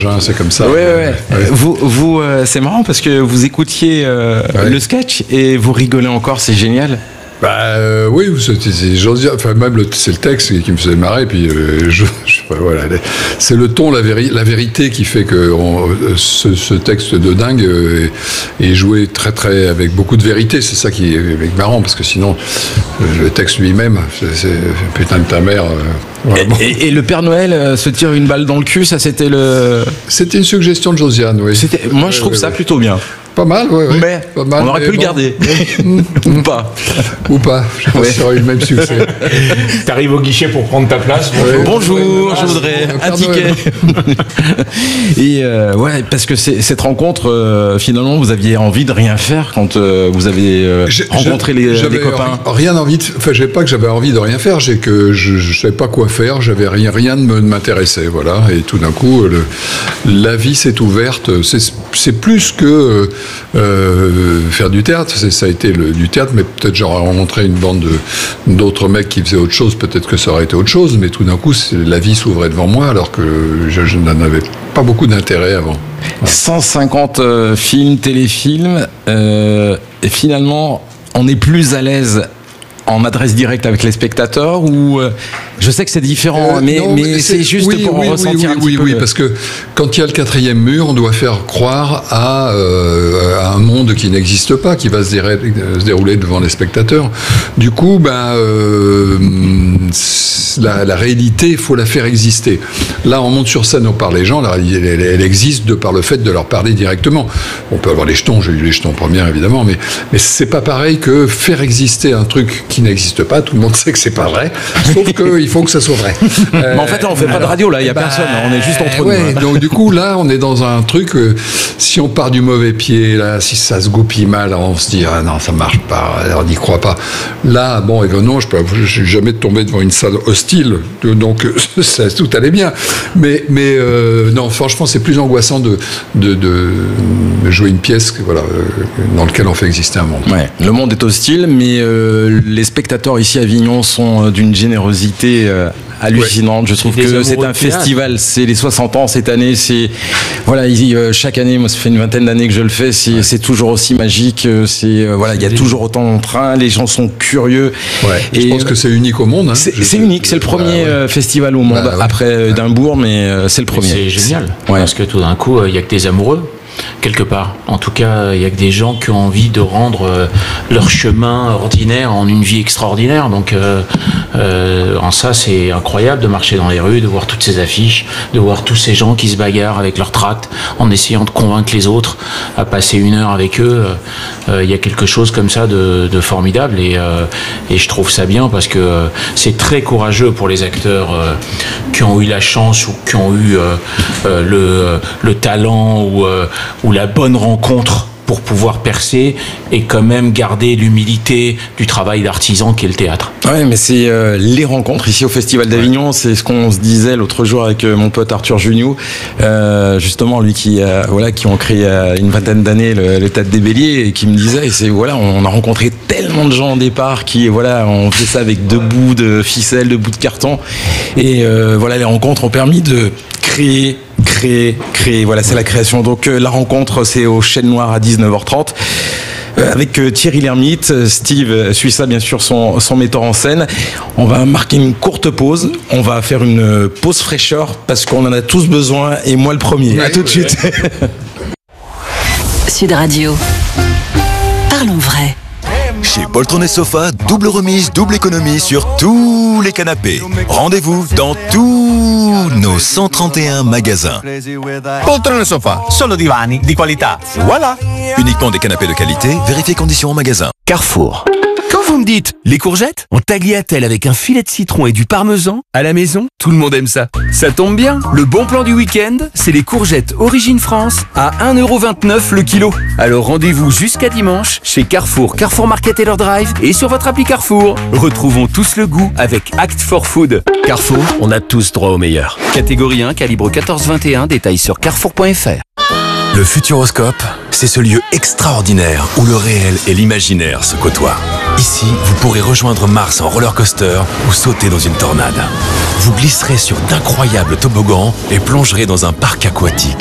C'est comme ça. Ouais. Vous c'est marrant parce que vous écoutiez le sketch et vous rigolez encore, c'est génial. Oui, enfin même c'est le texte qui me faisait marrer, puis voilà, c'est le ton, la vérité qui fait que ce texte de dingue est joué très très avec beaucoup de vérité. C'est ça qui est marrant, parce que sinon le texte lui-même, c'est putain de ta mère. Et le Père Noël se tire une balle dans le cul, ça c'était une suggestion de Josiane, oui. Moi je trouve ça plutôt bien. Pas mal, oui. Mais on aurait pu le garder. Ou pas. Je sais pas si ça aurait eu le même succès. T'arrives au guichet pour prendre ta place. Bonjour, je voudrais un ticket. Et parce que cette rencontre, finalement, vous aviez envie de rien faire quand vous avez rencontré les copains. J'avais pas que j'avais envie de rien faire, j'ai que je savais pas quoi faire, j'avais rien ne m'intéressait, voilà. Et tout d'un coup, la vie s'est ouverte. C'est plus que faire du théâtre, ça a été du théâtre, mais peut-être j'aurais rencontré une bande d'autres mecs qui faisaient autre chose, peut-être que ça aurait été autre chose, mais tout d'un coup la vie s'ouvrait devant moi alors que je n'en avais pas beaucoup d'intérêt avant. 150 films, téléfilms, et finalement on est plus à l'aise en adresse directe avec les spectateurs, ou je sais que c'est différent, mais c'est juste pour ressentir un petit peu. Oui, parce que quand il y a le 4e mur, on doit faire croire à un monde qui n'existe pas, qui va se dérouler devant les spectateurs. Du coup, la réalité, il faut la faire exister. Là, on monte sur scène, on parle les gens, elle existe de par le fait de leur parler directement. On peut avoir les jetons, j'ai eu les jetons première évidemment, mais c'est pas pareil que faire exister un truc qui n'existe pas. Tout le monde sait que c'est pas vrai, sauf qu'il faut que ça soit vrai. Mais en fait, là, on fait pas de radio, là, il y a personne, on est juste entre nous. Donc du coup, là, on est dans un truc. Si on part du mauvais pied, là, si ça se goupille mal, on se dit non, ça marche pas, on n'y croit pas. Là, non, je suis jamais tombé devant une salle hostile, donc tout allait bien. Mais non, franchement, c'est plus angoissant de jouer une pièce, dans laquelle on fait exister un monde. Ouais, le monde est hostile, mais les spectateurs ici à Avignon sont d'une générosité hallucinante. Je trouve que c'est un festival. C'est les 60 ans cette année. Chaque année, moi, ça fait une vingtaine d'années que je le fais. C'est toujours aussi magique. Il y a toujours autant d'entrain. Les gens sont curieux. Et je pense que c'est unique au monde. C'est unique. C'est le premier festival au monde après Édimbourg, mais c'est le premier. C'est génial. Parce que tout d'un coup, il y a que des amoureux. Quelque part. En tout cas, il n'y a que des gens qui ont envie de rendre leur chemin ordinaire en une vie extraordinaire. Donc, en ça, c'est incroyable de marcher dans les rues, de voir toutes ces affiches, de voir tous ces gens qui se bagarrent avec leurs tracts en essayant de convaincre les autres à passer une heure avec eux. Il y a quelque chose comme ça de formidable et je trouve ça bien parce que c'est très courageux pour les acteurs qui ont eu la chance ou qui ont eu le talent ou la bonne rencontre pour pouvoir percer et quand même garder l'humilité du travail d'artisan qui est le théâtre. Ouais, mais c'est les rencontres ici au Festival d'Avignon, c'est ce qu'on se disait l'autre jour avec mon pote Arthur Juniou, justement lui qui ont créé une vingtaine d'années le Théâtre des Béliers et qui me disait, on a rencontré tellement de gens au départ qui on fait ça avec 2 bouts de ficelle, 2 bouts de carton et les rencontres ont permis de créer, c'est la création. Donc la rencontre, c'est au Chêne Noir à 19h30 avec Thierry Lhermitte. Steve suit ça, bien sûr, son metteur en scène. On va marquer une courte pause. On va faire une pause fraîcheur parce qu'on en a tous besoin et moi le premier. À tout de suite. Sud Radio. Parlons vrai. Chez Poltron et Sofa, double remise, double économie sur tous les canapés. Rendez-vous dans tous nos 131 magasins. Poltron et Sofa, solo divani di qualità. Voilà. Uniquement des canapés de qualité, vérifiez conditions en magasin. Carrefour. Quand vous me dites les courgettes en tagliatelle avec un filet de citron et du parmesan à la maison, tout le monde aime ça. Ça tombe bien, le bon plan du week-end, c'est les courgettes Origine France à 1,29€ le kilo. Alors rendez-vous jusqu'à dimanche chez Carrefour, Carrefour Market et leur drive et sur votre appli Carrefour. Retrouvons tous le goût avec Act for Food. Carrefour, on a tous droit au meilleur. Catégorie 1, calibre 14-21, détails sur carrefour.fr. Le Futuroscope, c'est ce lieu extraordinaire où le réel et l'imaginaire se côtoient. Ici, vous pourrez rejoindre Mars en roller coaster ou sauter dans une tornade. Vous glisserez sur d'incroyables toboggans et plongerez dans un parc aquatique.